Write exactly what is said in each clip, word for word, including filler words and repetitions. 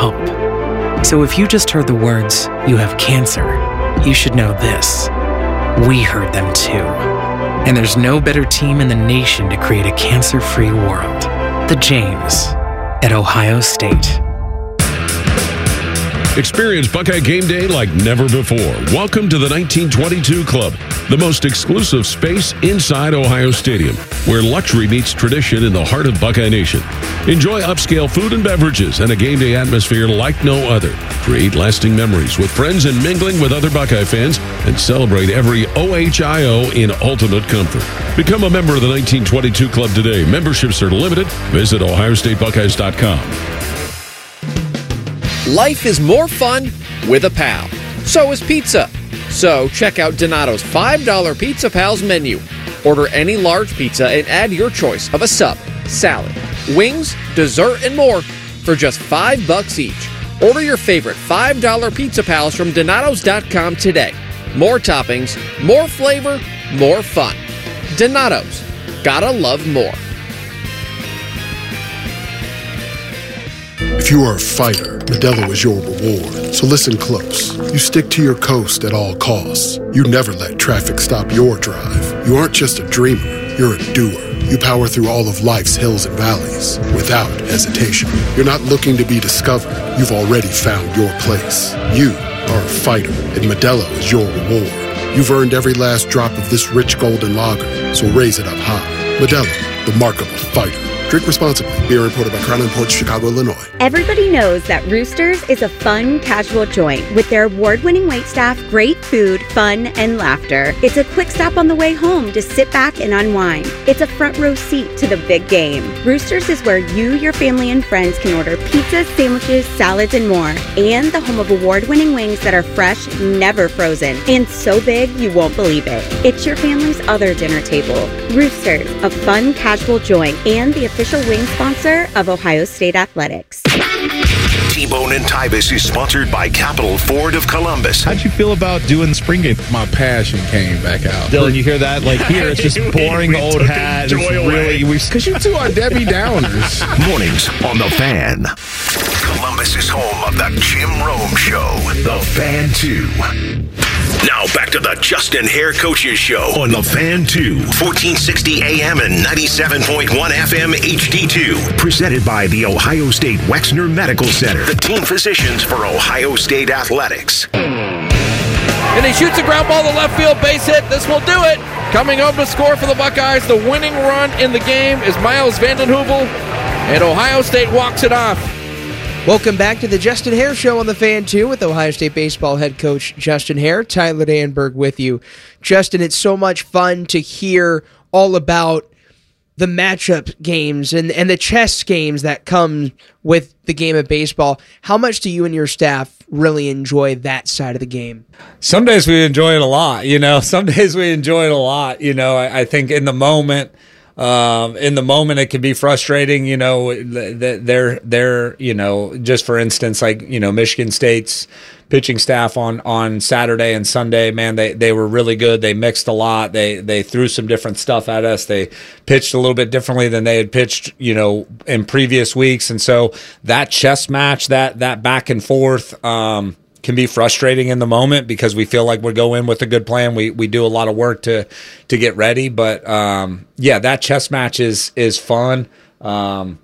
hope. So if you just heard the words, "You have cancer," you should know this. We heard them too. And there's no better team in the nation to create a cancer-free world. The James at Ohio State. Experience Buckeye Game Day like never before. Welcome to the nineteen twenty-two Club, the most exclusive space inside Ohio Stadium, where luxury meets tradition in the heart of Buckeye Nation. Enjoy upscale food and beverages and a game day atmosphere like no other. Create lasting memories with friends and mingling with other Buckeye fans, and celebrate every O H I O in ultimate comfort. Become a member of the nineteen twenty-two Club today. Memberships are limited. Visit ohio state buckeyes dot com. Life is more fun with a pal. So is pizza. So check out Donato's five dollar Pizza Pals menu. Order any large pizza and add your choice of a sub, salad, wings, dessert, and more for just five bucks each. Order your favorite five dollar Pizza Pals from donatos dot com today. More toppings, more flavor, more fun. Donato's. Gotta love more. If you are a fighter, Modelo is your reward. So listen close. You stick to your coast at all costs. You never let traffic stop your drive. You aren't just a dreamer, you're a doer. You power through all of life's hills and valleys without hesitation. You're not looking to be discovered. You've already found your place. You are a fighter, and Modelo is your reward. You've earned every last drop of this rich golden lager, so raise it up high. Modelo, the mark of a fighter. Drink responsibly. Beer imported by Crown Imports, Chicago, Illinois. Everybody knows that Roosters is a fun, casual joint with their award-winning waitstaff, great food, fun, and laughter. It's a quick stop on the way home to sit back and unwind. It's a front row seat to the big game. Roosters is where you, your family, and friends can order pizzas, sandwiches, salads, and more. And the home of award-winning wings that are fresh, never frozen, and so big you won't believe it. It's your family's other dinner table. Roosters, a fun, casual joint, and the official wing sponsor of Ohio State Athletics. T-Bone and Tybus is sponsored by Capital Ford of Columbus. How'd you feel about doing the spring game? My passion came back out. Dylan, you hear that? Like here, it's just boring old hat. It's really, because you two are Debbie Downers. Mornings on The Fan. Columbus is home of the Jim Rome Show. The Fan two. Now back to the Justin Hare Coaches Show on The Fan two. fourteen sixty A M and ninety-seven point one F M H D two. Presented by the Ohio State Wexner Medical Center. The team physicians for Ohio State Athletics. And he shoots a ground ball to left field, base hit. This will do it. Coming home to score for the Buckeyes. The winning run in the game is Miles Vanden Heuvel. And Ohio State walks it off. Welcome back to the Justin Hare Show on The Fan two with Ohio State baseball head coach Justin Hare. Tyler Danberg with you. Justin, it's so much fun to hear all about the matchup games and, and the chess games that come with the game of baseball. How much do you and your staff really enjoy that side of the game? Some days we enjoy it a lot, you know. Some days we enjoy it a lot, you know. I, I think in the moment, Um, in the moment, it can be frustrating, you know, they're, they're, you know, just for instance, like, you know, Michigan State's pitching staff on, on Saturday and Sunday, man, they, they were really good. They mixed a lot. They, they threw some different stuff at us. They pitched a little bit differently than they had pitched, you know, in previous weeks. And so that chess match, that, that back and forth, um, can be frustrating in the moment because we feel like we go in with a good plan. We we do a lot of work to to get ready, but um, yeah, that chess match is is fun. Um,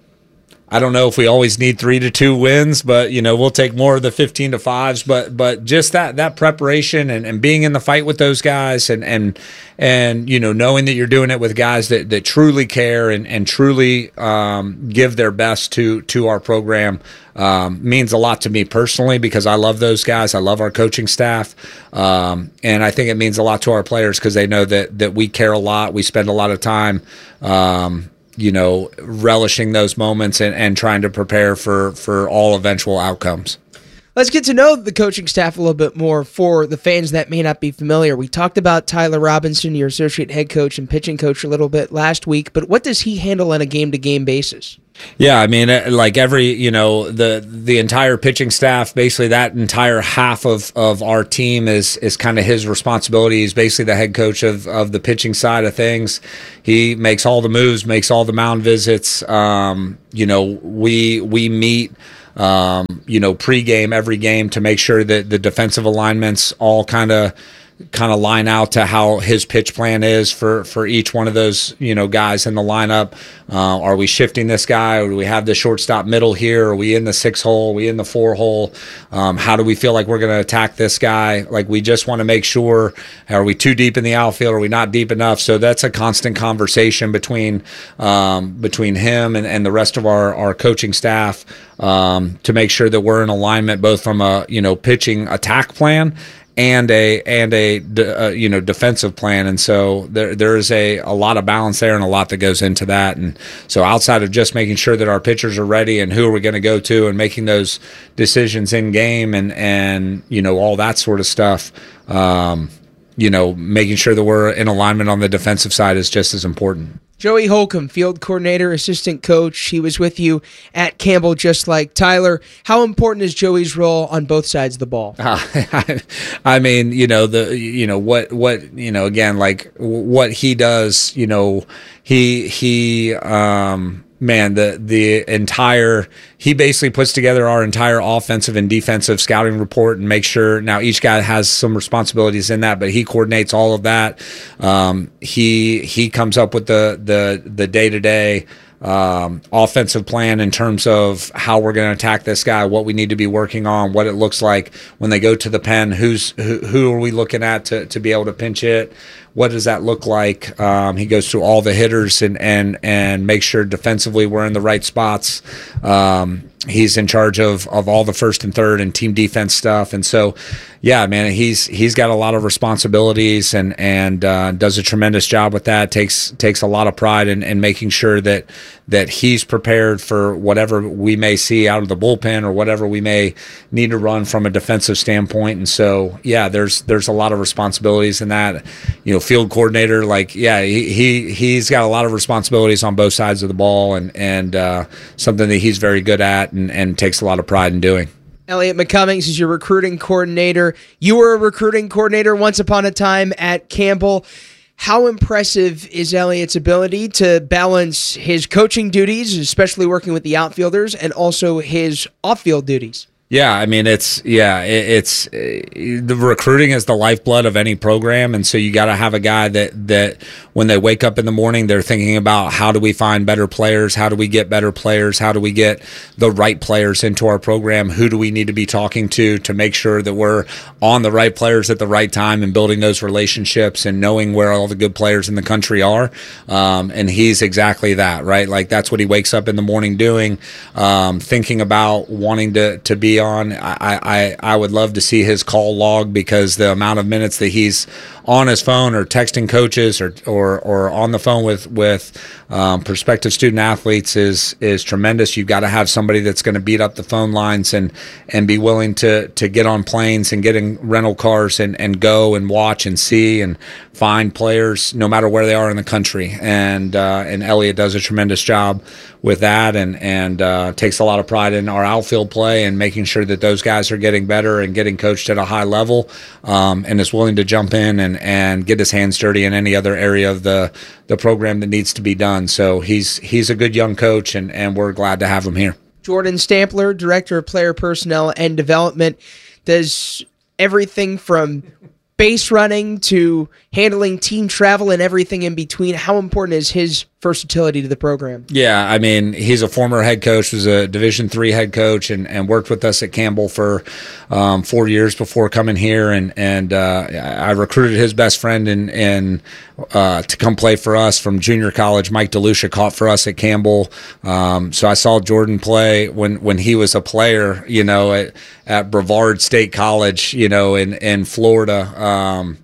I don't know if we always need three to two wins, but you know we'll take more of the fifteen to fives. But but just that that preparation and, and being in the fight with those guys and and and you know knowing that you're doing it with guys that, that truly care and and truly um, give their best to to our program. Um, means a lot to me personally because I love those guys. I love our coaching staff. Um, and I think it means a lot to our players because they know that, that we care a lot. We spend a lot of time, um, you know, relishing those moments and, and trying to prepare for, for all eventual outcomes. Let's get to know the coaching staff a little bit more for the fans that may not be familiar. We talked about Tyler Robinson, your associate head coach and pitching coach, a little bit last week, but what does he handle on a game-to-game basis? Yeah, I mean, like every, you know, the the entire pitching staff, basically that entire half of, of our team is is kind of his responsibility. He's basically the head coach of, of the pitching side of things. He makes all the moves, makes all the mound visits. Um, you know, we we meet um, you know, pregame every game to make sure that the defensive alignments all kind of kind of line out to how his pitch plan is for, for each one of those, you know, guys in the lineup. Uh, are we shifting this guy, or do we have the shortstop middle here? Are we in the six hole? Are we in the four hole? Um, how do we feel like we're going to attack this guy? Like, we just want to make sure, are we too deep in the outfield? Are we not deep enough? So that's a constant conversation between, um, between him and, and the rest of our, our coaching staff, um, to make sure that we're in alignment, both from a, you know, pitching attack plan and a and a uh, you know defensive plan. And so there there is a, a lot of balance there and a lot that goes into that. And so outside of just making sure that our pitchers are ready and who are we going to go to and making those decisions in game and and you know all that sort of stuff, um, you know making sure that we're in alignment on the defensive side is just as important. Joey Holcomb, field coordinator, assistant coach. He was with you at Campbell, just like Tyler. How important is Joey's role on both sides of the ball? Uh, I mean, you know, the, you know, what, what, you know, again, like what he does, you know, he, he, um, man, the, the entire, he basically puts together our entire offensive and defensive scouting report and makes sure, now each guy has some responsibilities in that, but he coordinates all of that. Um, he, he comes up with the, the, the day-to-day, um, offensive plan in terms of how we're going to attack this guy, what we need to be working on, what it looks like when they go to the pen, who's, who, who are we looking at to, to be able to pinch it? What does that look like? Um, he goes through all the hitters and, and, and makes sure defensively we're in the right spots. Um, he's in charge of, of all the first and third and team defense stuff. And so, yeah, man, he's, he's got a lot of responsibilities and, and, uh, does a tremendous job with that. Takes, takes a lot of pride in, in making sure that, that he's prepared for whatever we may see out of the bullpen or whatever we may need to run from a defensive standpoint. And so, yeah, there's, there's a lot of responsibilities in that, you know, field coordinator, like, yeah, he, he, he's got a lot of responsibilities on both sides of the ball and, and, uh, something that he's very good at and, and takes a lot of pride in doing. Elliot McCummings is your recruiting coordinator. You were a recruiting coordinator once upon a time at Campbell. How impressive is Elliot's ability to balance his coaching duties, especially working with the outfielders, and also his off-field duties? Yeah, I mean, it's, yeah, it, it's, uh, the recruiting is the lifeblood of any program. And so you got to have a guy that, that when they wake up in the morning, they're thinking about how do we find better players? How do we get better players? How do we get the right players into our program? Who do we need to be talking to to make sure that we're on the right players at the right time and building those relationships and knowing where all the good players in the country are? Um, and he's exactly that, right? Like, that's what he wakes up in the morning doing, um, thinking about wanting to, to be on. I, I, I would love to see his call log, because the amount of minutes that he's on his phone or texting coaches or or, or on the phone with with um, prospective student athletes is is tremendous. You've got to have somebody that's going to beat up the phone lines and and be willing to to get on planes and get in rental cars and, and go and watch and see and find players no matter where they are in the country. And uh, and Elliot does a tremendous job with that, and and uh, takes a lot of pride in our outfield play and making sure that those guys are getting better and getting coached at a high level, um, and is willing to jump in and, and get his hands dirty in any other area of the, the program that needs to be done. So he's he's a good young coach, and, and we're glad to have him here. Jordan Stampler, Director of Player Personnel and Development, does everything from base running to handling team travel and everything in between. How important is his versatility to the program? Yeah, I mean, he's a former head coach, was a Division three head coach, and, and worked with us at Campbell for um, four years before coming here. And and uh, I recruited his best friend in, in uh, to come play for us from junior college. Mike DeLucia caught for us at Campbell. Um, so I saw Jordan play when, when he was a player, you know, at, at Brevard State College, you know, in, in Florida. Um,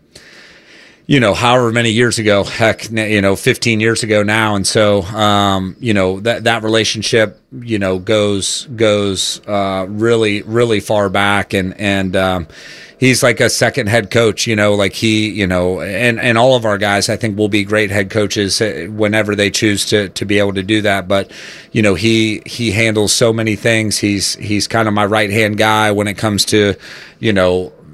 you know, however many years ago, heck, you know, fifteen years ago now. And so, um, you know, that, that relationship, you know, goes, goes, uh, really, really far back. And, and, um, he's like a second head coach, you know, like he, you know, and, and all of our guys, I think, will be great head coaches whenever they choose to, to be able to do that. But, you know, he, he handles so many things. He's, he's kind of my right hand guy when it comes to, you know,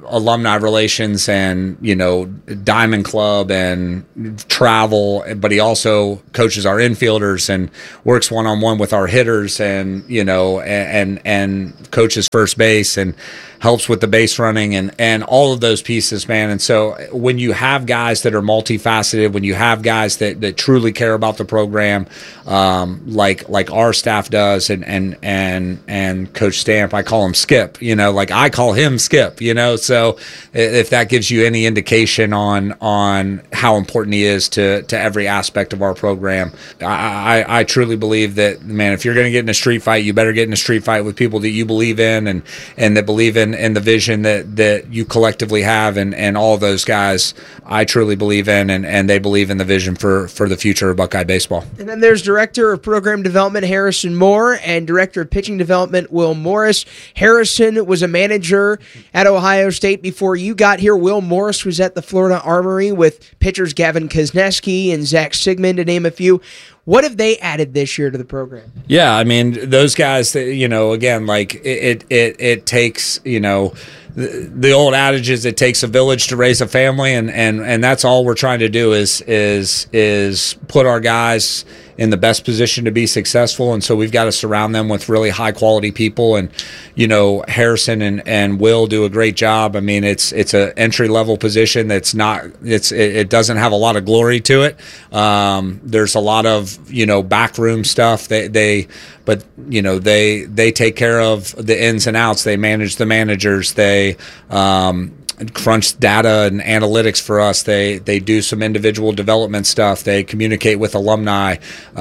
alumni relations and, you know, Diamond Club and travel, but he also coaches our infielders and works one-on-one with our hitters and, you know, and, and, and coaches first base and helps with the base running and, and all of those pieces, man. And so when you have guys that are multifaceted, when you have guys that, that truly care about the program, um, like like our staff does, and and and and Coach Stamp, I call him Skip, you know, like I call him Skip, you know. So if that gives you any indication on on how important he is to to every aspect of our program, I, I, I truly believe that, man, if you're going to get in a street fight, you better get in a street fight with people that you believe in and and that believe in and the vision that, that you collectively have, and, and all of those guys I truly believe in, and, and they believe in the vision for, for the future of Buckeye baseball. And then there's Director of Program Development Harrison Moore and Director of Pitching Development Will Morris. Harrison was a manager at Ohio State before you got here. Will Morris was at the Florida Armory with pitchers Gavin Kosneski and Zach Sigmund, to name a few. What have they added this year to the program? Yeah, I mean, those guys, that, you know, again, like it, it, it takes, you know, the, the old adage is it takes a village to raise a family, and, and, and that's all we're trying to do is is is put our guys in the best position to be successful. And so we've got to surround them with really high quality people. And, you know, Harrison and, and Will do a great job. I mean, it's it's an entry level position that's not, it's it, it doesn't have a lot of glory to it. Um, there's a lot of, you know, backroom stuff. They, they, but, you know, they, they take care of the ins and outs. They manage the managers. They, um, crunch data and analytics for us. They they do some individual development stuff. They communicate with alumni.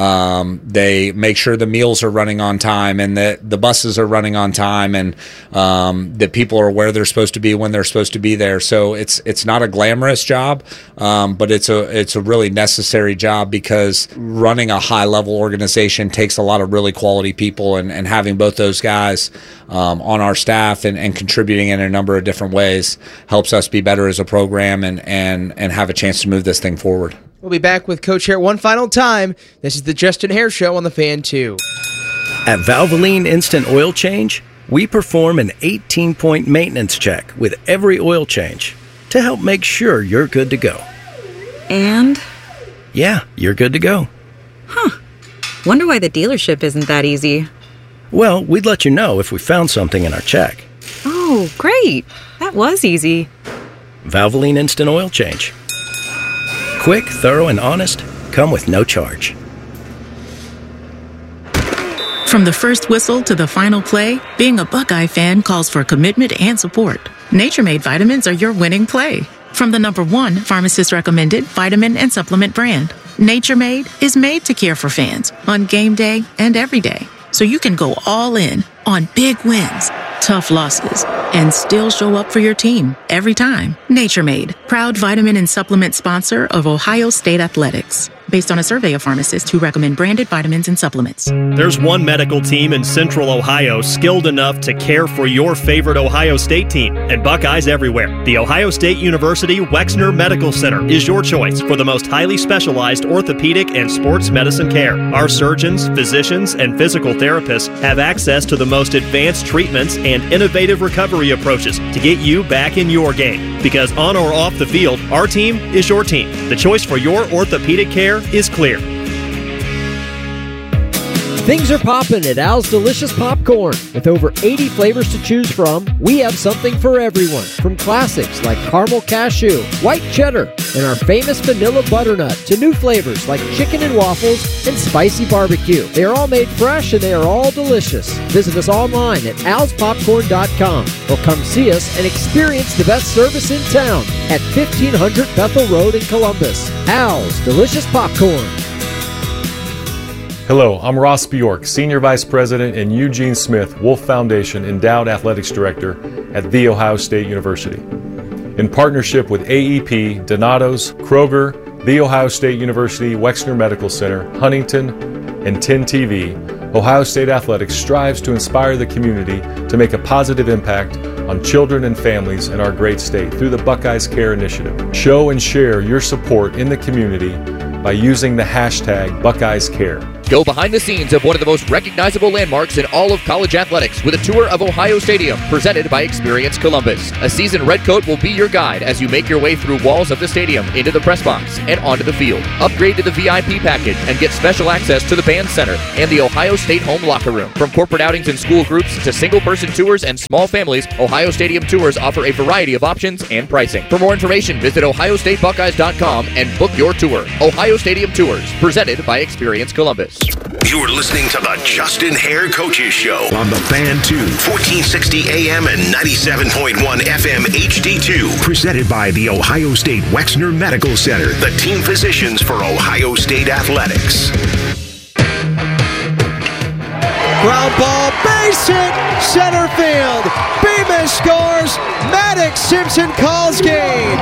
Um, they make sure the meals are running on time and that the buses are running on time, and um, that people are where they're supposed to be when they're supposed to be there. So it's it's not a glamorous job, um, but it's a it's a really necessary job, because running a high level organization takes a lot of really quality people, and, and having both those guys um, on our staff and, and contributing in a number of different ways helps us be better as a program and, and, and have a chance to move this thing forward. We'll be back with Coach Hare one final time. This is the Justin Hare Show on the Fan two. At Valvoline Instant Oil Change, we perform an eighteen-point maintenance check with every oil change to help make sure you're good to go. And? Yeah, you're good to go. Huh. Wonder why the dealership isn't that easy. Well, we'd let you know if we found something in our check. Oh, great. That was easy. Valvoline Instant Oil Change. Quick, thorough, and honest. Come with no charge. From the first whistle to the final play, being a Buckeye fan calls for commitment and support. Nature Made vitamins are your winning play. From the number one pharmacist-recommended vitamin and supplement brand, Nature Made is made to care for fans on game day and every day. So you can go all in on big wins, tough losses, and still show up for your team every time. Nature Made, proud vitamin and supplement sponsor of Ohio State Athletics. Based on a survey of pharmacists who recommend branded vitamins and supplements. There's one medical team in Central Ohio skilled enough to care for your favorite Ohio State team, and Buckeyes everywhere. The Ohio State University Wexner Medical Center is your choice for the most highly specialized orthopedic and sports medicine care. Our surgeons, physicians, and physical therapists have access to the most advanced treatments and innovative recovery approaches to get you back in your game. Because on or off the field, our team is your team. The choice for your orthopedic care is clear. Things are popping at Al's Delicious Popcorn. With over eighty flavors to choose from, we have something for everyone. From classics like caramel cashew, white cheddar, and our famous vanilla butternut, to new flavors like chicken and waffles and spicy barbecue. They are all made fresh and they are all delicious. Visit us online at als popcorn dot com or come see us and experience the best service in town at fifteen hundred Bethel Road in Columbus. Al's Delicious Popcorn. Hello, I'm Ross Bjork, Senior Vice President and Eugene Smith Wolf Foundation Endowed Athletics Director at The Ohio State University. In partnership with A E P, Donato's, Kroger, The Ohio State University Wexner Medical Center, Huntington, and ten T V, Ohio State Athletics strives to inspire the community to make a positive impact on children and families in our great state through the Buckeyes Care Initiative. Show and share your support in the community by using the hashtag Buckeyes Care. Go behind the scenes of one of the most recognizable landmarks in all of college athletics with a tour of Ohio Stadium presented by Experience Columbus. A seasoned redcoat will be your guide as you make your way through walls of the stadium, into the press box, and onto the field. Upgrade to the V I P package and get special access to the band center and the Ohio State home locker room. From corporate outings and school groups to single-person tours and small families, Ohio Stadium Tours offer a variety of options and pricing. For more information, visit ohio state buckeyes dot com and book your tour. Ohio Stadium Tours, presented by Experience Columbus. You're listening to the Justin Hare Coaches Show on the Fan two, fourteen sixty A M and ninety-seven point one F M H D two. Presented by the Ohio State Wexner Medical Center, the team physicians for Ohio State athletics. Ground ball, base hit, center field. Bemis scores. Maddox Simpson calls game.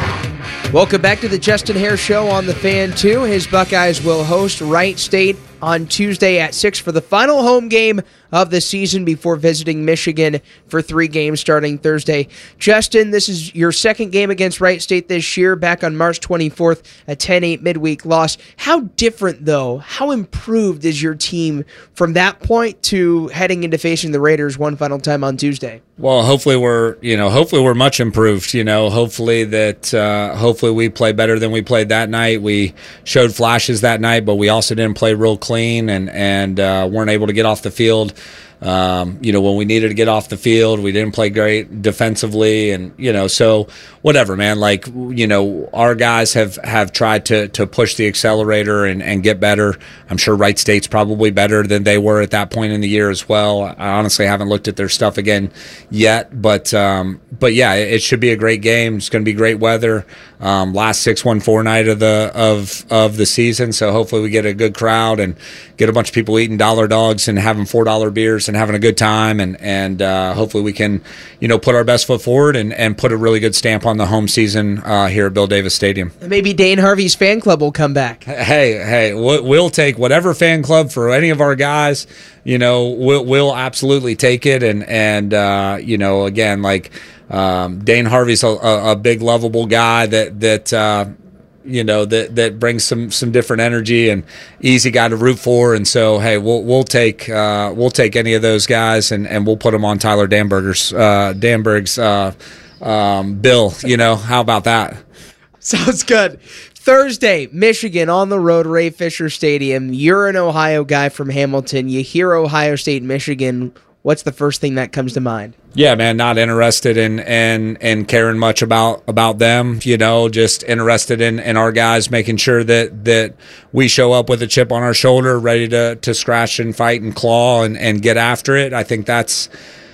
Welcome back to the Justin Hare Show on the Fan two. His Buckeyes will host Wright State on Tuesday at six for the final home game of the season before visiting Michigan for three games starting Thursday. Justin, this is your second game against Wright State this year, back on March twenty-fourth, a ten eight midweek loss. How different, though, how improved is your team from that point to heading into facing the Raiders one final time on Tuesday? Well, hopefully we're, you know, hopefully we're much improved. You know, hopefully that, uh, hopefully we play better than we played that night. We showed flashes that night, but we also didn't play real clean and and uh, weren't able to get off the field. Um, you know, when we needed to get off the field, we didn't play great defensively, and you know, so whatever, man. Like, you know, our guys have, have tried to to push the accelerator and, and get better. I'm sure Wright State's probably better than they were at that point in the year as well. I honestly haven't looked at their stuff again yet, but um, but yeah, it, it should be a great game. It's going to be great weather. Um, last six one four night of the of of the season, so hopefully we get a good crowd and get a bunch of people eating dollar dogs and having four dollar beers and having a good time, and and uh, hopefully we can, you know, put our best foot forward and, and put a really good stamp on the home season uh, here at Bill Davis Stadium. Maybe Dane Harvey's fan club will come back. Hey, hey, we'll take whatever fan club for any of our guys. You know, we'll we'll absolutely take it, and and uh, you know, again, like um, Dane Harvey's a, a, a big lovable guy that that. Uh, you know, that that brings some some different energy and easy guy to root for, and so hey, we'll we'll take uh, we'll take any of those guys and, and we'll put them on Tyler Danberger's uh, Danberg's uh, um, bill. You know, how about that? Sounds good. Thursday, Michigan on the road, Ray Fisher Stadium. You're an Ohio guy from Hamilton. You hear Ohio State, Michigan. What's the first thing that comes to mind? Yeah, man, not interested in in, in caring much about, about them, you know, just interested in, in our guys, making sure that, that we show up with a chip on our shoulder, ready to, to scratch and fight and claw and, and get after it. I think that's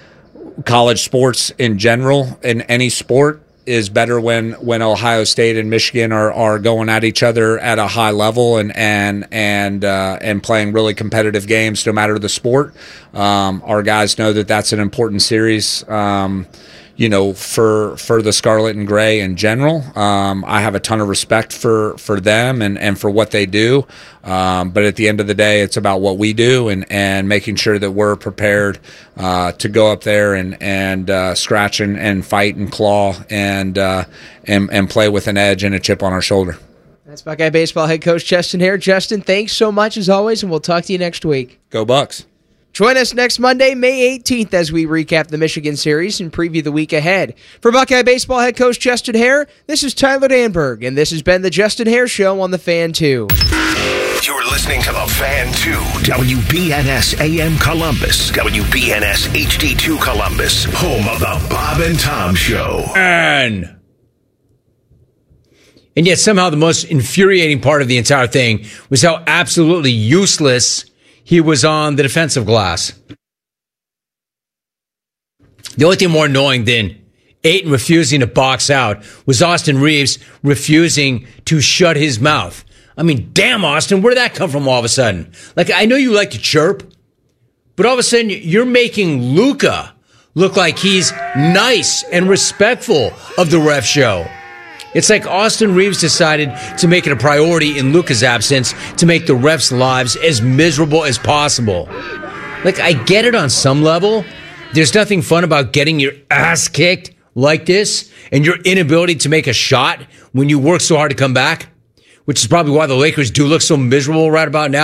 college sports in general, in any sport, is better when, when Ohio State and Michigan are, are going at each other at a high level and and and uh, and playing really competitive games, no matter the sport. Um, our guys know that that's an important series. Um, you know, for for the Scarlet and Gray in general. Um, I have a ton of respect for, for them and, and for what they do. Um, but at the end of the day, it's about what we do and, and making sure that we're prepared uh, to go up there and, and uh, scratch and, and fight and claw and, uh, and and play with an edge and a chip on our shoulder. That's Buckeye Baseball head coach Justin Hare. Justin, thanks so much as always, and we'll talk to you next week. Go Bucks. Join us next Monday, May eighteenth, as we recap the Michigan series and preview the week ahead. For Buckeye Baseball head coach Justin Hare, this is Tyler Danberg, and this has been the Justin Hare Show on the Fan two. You're listening to the Fan two, W B N S A M Columbus, W B N S H D two Columbus, home of the Bob and Tom Show. And and yet somehow the most infuriating part of the entire thing was how absolutely useless he was on the defensive glass. The only thing more annoying than Ayton refusing to box out was Austin Reeves refusing to shut his mouth. I mean, damn, Austin, where did that come from all of a sudden? Like, I know you like to chirp, but all of a sudden you're making Luka look like he's nice and respectful of the ref show. It's like Austin Reeves decided to make it a priority in Luka's absence to make the refs' lives as miserable as possible. Like, I get it on some level. There's nothing fun about getting your ass kicked like this and your inability to make a shot when you work so hard to come back, which is probably why the Lakers do look so miserable right about now.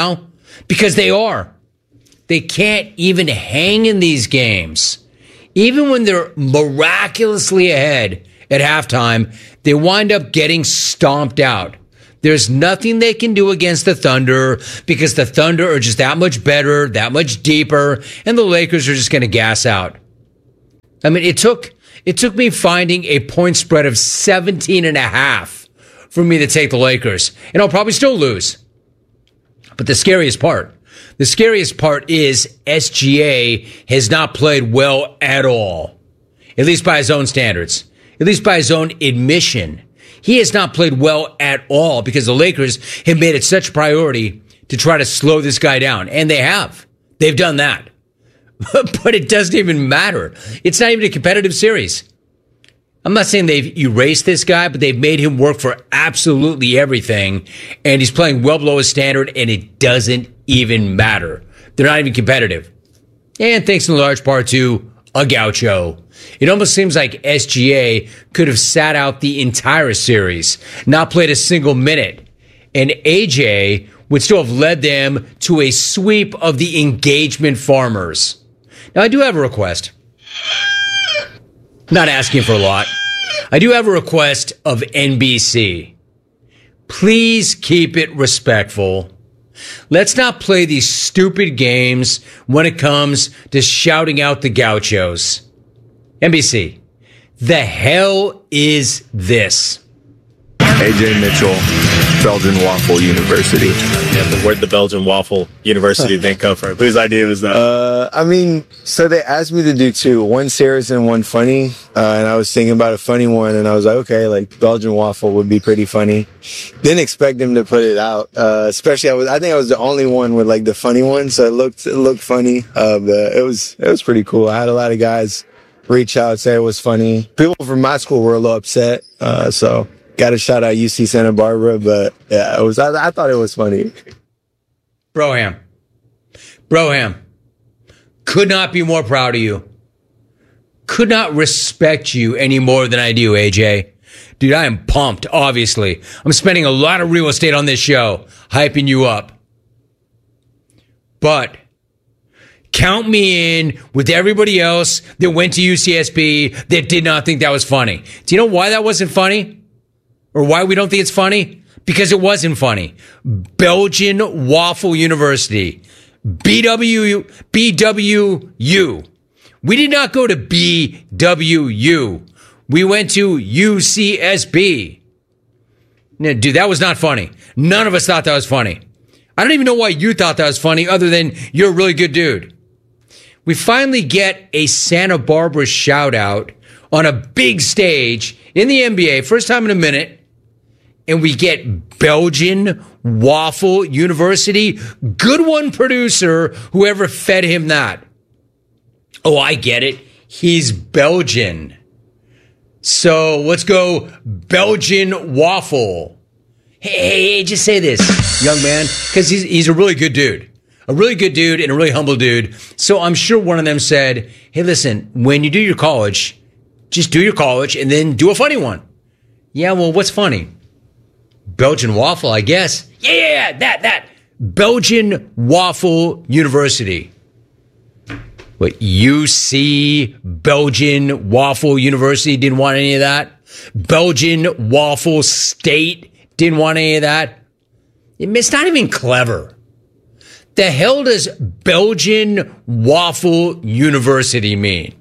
because they are. They can't even hang in these games. Even when they're miraculously ahead at halftime, they wind up getting stomped out. There's nothing they can do against the Thunder because the Thunder are just that much better, that much deeper, and the Lakers are just going to gas out. I mean, it took it took me finding a point spread of seventeen and a half for me to take the Lakers, and I'll probably still lose. But the scariest part, the scariest part is S G A has not played well at all, at least by his own standards, at least by his own admission. He has not played well at all because the Lakers have made it such a priority to try to slow this guy down. And they have. They've done that. But it doesn't even matter. It's not even a competitive series. I'm not saying they've erased this guy, but they've made him work for absolutely everything. And he's playing well below his standard, and it doesn't even matter. They're not even competitive. And thanks in large part to a gaucho. It almost seems like S G A could have sat out the entire series, not played a single minute, and A J would still have led them to a sweep of the engagement farmers. Now, I do have a request. Not asking for a lot. I do have a request of N B C. Please keep it respectful. Let's not play these stupid games when it comes to shouting out the gauchos. N B C, the hell is this? A J Mitchell, Belgian Waffle University. Yeah, but where'd the Belgian Waffle University thing come from? Whose idea was that? Uh, I mean, so they asked me to do two, one serious and one funny. Uh, and I was thinking about a funny one, and I was like, okay, like Belgian Waffle would be pretty funny. Didn't expect them to put it out. Uh, especially I was, I think I was the only one with like the funny one, so it looked, it looked funny. Uh, but it was, it was pretty cool. I had a lot of guys reach out, say it was funny. People from my school were a little upset. Uh, so. Got to shout out U C Santa Barbara, but yeah, it was. I, I thought it was funny. Broham, Broham, could not be more proud of you. Could not respect you any more than I do, A J. Dude, I am pumped, obviously. I'm spending a lot of real estate on this show, hyping you up. But count me in with everybody else that went to U C S B that did not think that was funny. Do you know why that wasn't funny? Or why we don't think it's funny? Because it wasn't funny. Belgian Waffle University. B W, B W U. We did not go to B W U. We went to U C S B. Now, dude, that was not funny. None of us thought that was funny. I don't even know why you thought that was funny other than you're a really good dude. We finally get a Santa Barbara shout out on a big stage in the N B A, first time in a minute. And we get Belgian Waffle University. Good one, producer, whoever fed him that. Oh, I get it. He's Belgian. So let's go Belgian Waffle. Hey, hey, hey, just say this, young man, because he's, he's a really good dude. A really good dude and a really humble dude. So I'm sure one of them said, hey, listen, when you do your college, just do your college and then do a funny one. Yeah, well, what's funny? Belgian Waffle, I guess. Yeah, yeah, yeah, that, that. Belgian Waffle University. What, U C Belgian Waffle University didn't want any of that? Belgian Waffle State didn't want any of that? It's not even clever. The hell does Belgian Waffle University mean?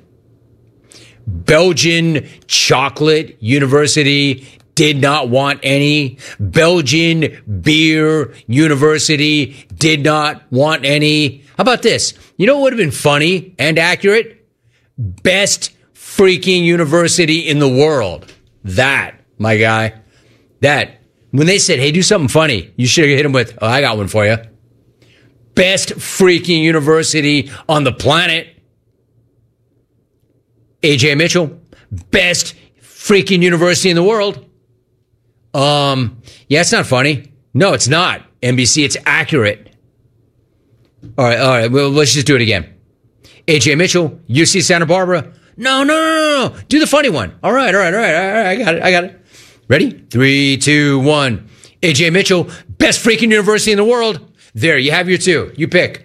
Belgian Chocolate University did not want any. Belgian Beer University did not want any. How about this? You know what would have been funny and accurate? Best freaking university in the world. That, my guy. That. When they said, hey, do something funny, you should have hit them with, oh, I got one for you. Best freaking university on the planet. A J Mitchell. Best freaking university in the world. Um, yeah, it's not funny. No, it's not. N B C, it's accurate. All right, all right. Well, let's just do it again. A J Mitchell, U C Santa Barbara. No, no, no, no, no. Do the funny one. All right, all right, all right, all right. I got it. I got it. Ready? Three, two, one. A J Mitchell, best freaking university in the world. There, you have your two. You pick.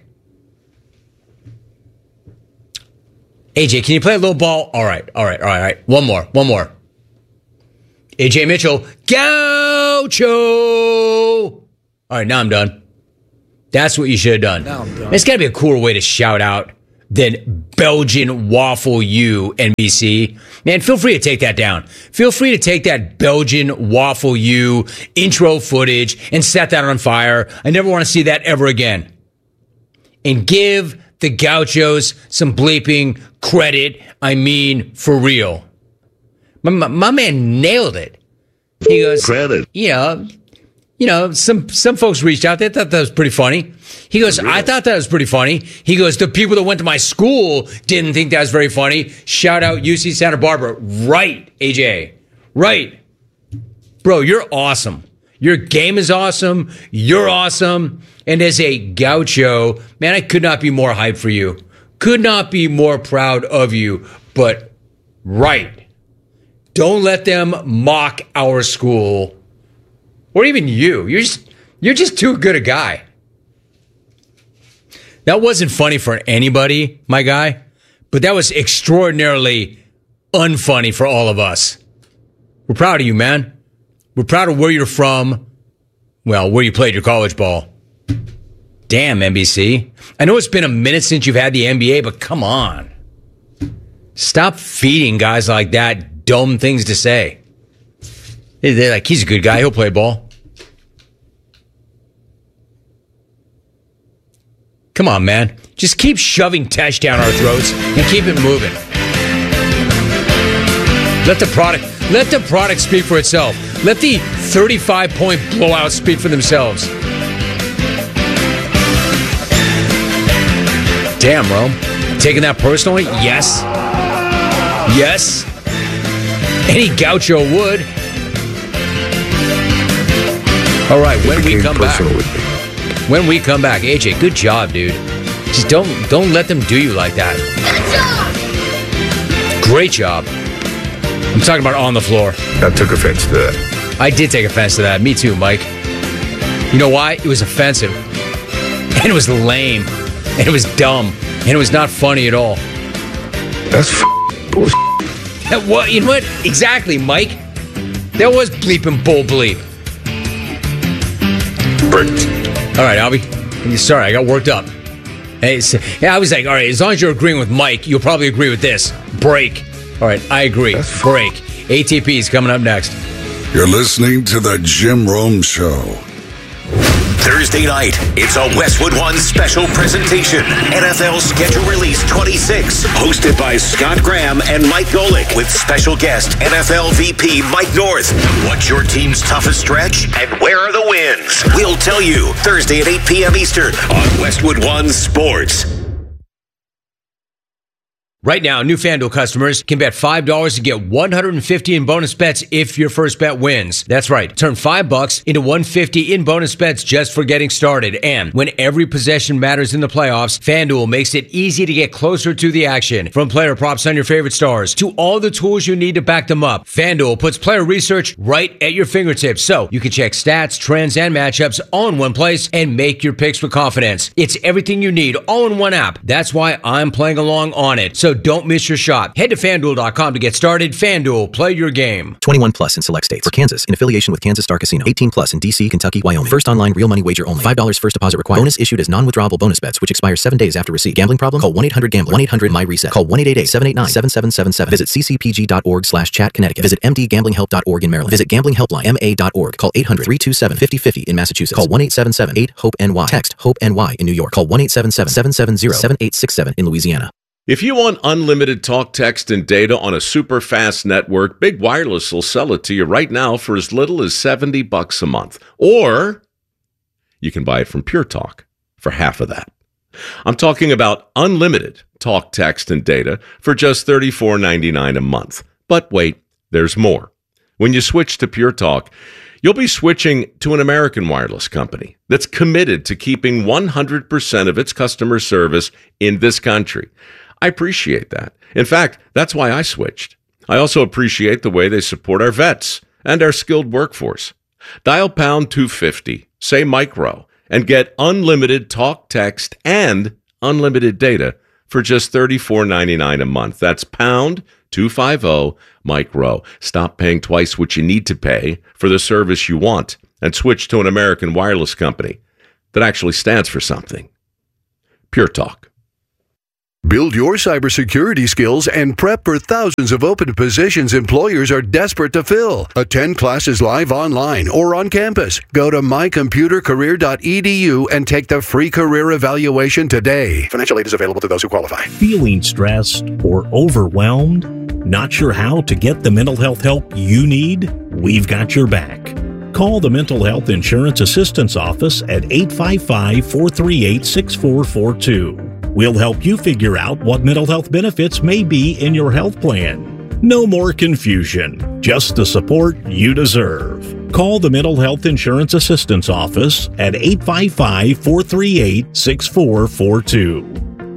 A J, can you play a little ball? All right, all right, all right, all right. One more, one more. A J Mitchell, Gaucho. All right, now I'm done. That's what you should have done. Now I'm done. It's got to be a cooler way to shout out than Belgian Waffle U, N B C. Man, feel free to take that down. Feel free to take that Belgian Waffle U intro footage and set that on fire. I never want to see that ever again. And give the Gauchos some bleeping credit. I mean, for real. My, my, my man nailed it. He goes, credit. You know, you know, some, some folks reached out. They thought that was pretty funny. He goes, I thought that was pretty funny. He goes, the people that went to my school didn't think that was very funny. Shout out U C Santa Barbara. Right, A J. Right. Bro, you're awesome. Your game is awesome. You're awesome. And as a Gaucho, man, I could not be more hyped for you. Could not be more proud of you. But, right. Don't let them mock our school. Or even you. You're just, you're just too good a guy. That wasn't funny for anybody, my guy. But that was extraordinarily unfunny for all of us. We're proud of you, man. We're proud of where you're from. Well, where you played your college ball. Damn, N B C. I know it's been a minute since you've had the N B A, but come on. Stop feeding guys like that dumb things to say. They're like, he's a good guy. He'll play ball. Come on, man. Just keep shoving Tesh down our throats and keep it moving. Let the product, let the product speak for itself. Let the thirty-five point blowout speak for themselves. Damn, Rome. Taking that personally? Yes. Yes. Any Gaucho would. All right, when we come back. When we come back, A J, good job, dude. Just don't don't let them do you like that. Good job. Great job. I'm talking about on the floor. I took offense to that. I did take offense to that. Me too, Mike. You know why? It was offensive. And it was lame. And it was dumb. And it was not funny at all. That's f- bullshit. That what? You know what? Exactly, Mike. That was bleeping bull bleep. Bricked. All right, Albie. Sorry, I got worked up. Hey, so, yeah, I was like, all right, as long as you're agreeing with Mike, you'll probably agree with this. Break. All right, I agree. That's break. A T P is coming up next. You're listening to the Jim Rome Show. Thursday night, it's a Westwood One special presentation. N F L Schedule Release twenty-six, hosted by Scott Graham and Mike Golick, with special guest N F L V P Mike North. What's your team's toughest stretch, and where are the wins? We'll tell you Thursday at eight p.m. Eastern on Westwood One Sports. Right now, new FanDuel customers can bet five dollars to get one hundred fifty dollars in bonus bets if your first bet wins. That's right. Turn five bucks into one hundred fifty dollars in bonus bets just for getting started. And when every possession matters in the playoffs, FanDuel makes it easy to get closer to the action. From player props on your favorite stars to all the tools you need to back them up, FanDuel puts player research right at your fingertips, so you can check stats, trends, and matchups all in one place and make your picks with confidence. It's everything you need all in one app. That's why I'm playing along on it. So don't miss your shot. Head to FanDuel dot com to get started. FanDuel, play your game. twenty-one plus in select states. For Kansas, in affiliation with Kansas Star Casino. eighteen plus in D C, Kentucky, Wyoming. First online real money wager only. five dollars first deposit required. Bonus issued as non-withdrawable bonus bets, which expire seven days after receipt. Gambling problem? Call one eight hundred gambler. one eight hundred my reset. Call one eight eight eight, seven eight nine, seven seven seven seven. Visit c c p g dot org slash chat Connecticut. Visit m d gambling help dot org in Maryland. Visit gambling helpline m a dot org. Call eight hundred, three two seven, five oh five oh in Massachusetts. Call one eight seven seven, eight, hope N Y. Text HOPE N Y in New York. Call one eight seven seven, seven seven zero, seven eight six seven in Louisiana. If you want unlimited talk, text, and data on a super fast network, Big Wireless will sell it to you right now for as little as seventy bucks a month. Or you can buy it from Pure Talk for half of that. I'm talking about unlimited talk, text, and data for just thirty-four ninety-nine a month. But wait, there's more. When you switch to Pure Talk, you'll be switching to an American wireless company that's committed to keeping one hundred percent of its customer service in this country. I appreciate that. In fact, that's why I switched. I also appreciate the way they support our vets and our skilled workforce. Dial pound two fifty, say micro, and get unlimited talk, text, and unlimited data for just thirty-four ninety-nine a month. That's pound two fifty Mike Rowe. Stop paying twice what you need to pay for the service you want and switch to an American wireless company that actually stands for something. Pure Talk. Build your cybersecurity skills and prep for thousands of open positions employers are desperate to fill. Attend classes live online or on campus. Go to my computer career dot e d u and take the free career evaluation today. Financial aid is available to those who qualify. Feeling stressed or overwhelmed? Not sure how to get the mental health help you need? We've got your back. Call the Mental Health Insurance Assistance Office at eight five five, four three eight, six four four two. We'll help you figure out what mental health benefits may be in your health plan. No more confusion, just the support you deserve. Call the Mental Health Insurance Assistance Office at eight five five, four three eight, six four four two.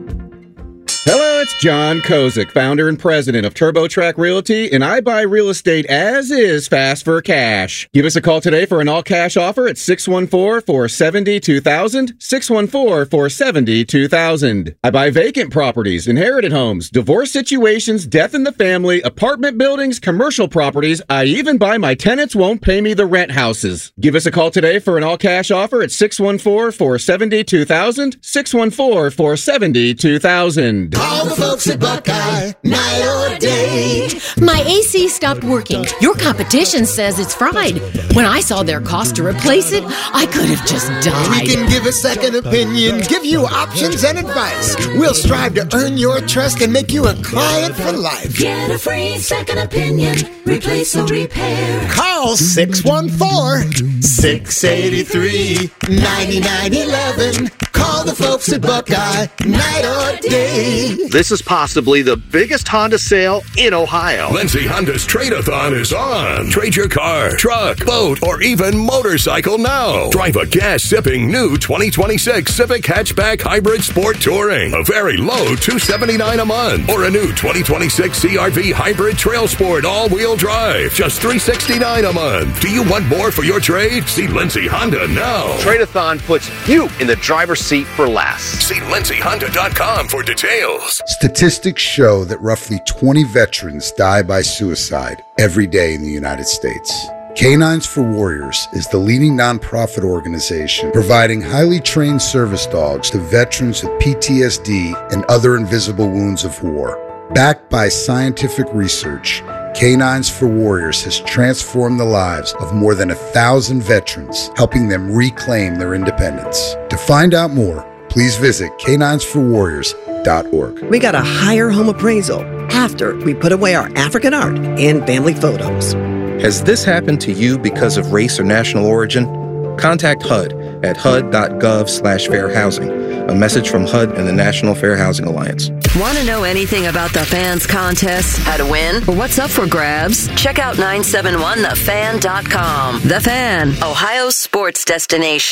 Hello, it's John Kozik, founder and president of TurboTrack Realty, and I buy real estate as is, fast for cash. Give us a call today for an all-cash offer at six one four, four seven zero, two thousand, six one four, four seven zero, two thousand. I buy vacant properties, inherited homes, divorce situations, death in the family, apartment buildings, commercial properties. I even buy my tenants won't pay me the rent houses. Give us a call today for an all-cash offer at six one four, four seven zero, two thousand, six one four, four seven zero, two thousand. All the folks at Buckeye, night or day. My A C stopped working. Your competition says it's fried. When I saw their cost to replace it, I could have just died. We can give a second opinion, give you options and advice. We'll strive to earn your trust and make you a client for life. Get a free second opinion. Replace or repair. Call six one four, six eight three, nine nine one one. Call the folks at Buckeye, night or day. This is possibly the biggest Honda sale in Ohio. Lindsay Honda's Trade-a-thon is on. Trade your car, truck, boat, or even motorcycle now. Drive a gas-sipping new twenty twenty-six Civic Hatchback Hybrid Sport Touring. A very low two hundred seventy-nine dollars a month. Or a new twenty twenty-six C R V Hybrid Trail Sport all-wheel drive. Just three hundred sixty-nine dollars a month. Do you want more for your trade? See Lindsay Honda now. Trade-a-thon puts you in the driver's seat for less. See lindsay honda dot com for details. Statistics show that roughly twenty veterans die by suicide every day in the United States. Canines for Warriors is the leading nonprofit organization providing highly trained service dogs to veterans with P T S D and other invisible wounds of war. Backed by scientific research, Canines for Warriors has transformed the lives of more than a thousand veterans, helping them reclaim their independence. To find out more, please visit canines for warriors dot org. We got a higher home appraisal after we put away our African art and family photos. Has this happened to you because of race or national origin? Contact H U D at H U D dot gov slash fair housing. A message from H U D and the National Fair Housing Alliance. Want to know anything about the Fans contest, how to win, or what's up for grabs? Check out nine seven one the fan dot com. The Fan, Ohio's sports destination.